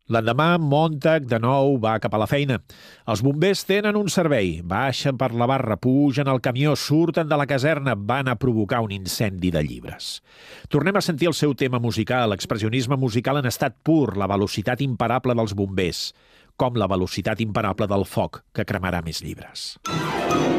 L'endemà, Montag de nou va cap a la feina. Els bombers tenen un servei. Baixen per la barra, pugen al camió, surten de la caserna, van a provocar un incendi de llibres. Tornem a sentir el seu tema musical, l'expressionisme musical en estat pur, la velocitat imparable dels bombers, com la velocitat imparable del foc que cremarà més llibres.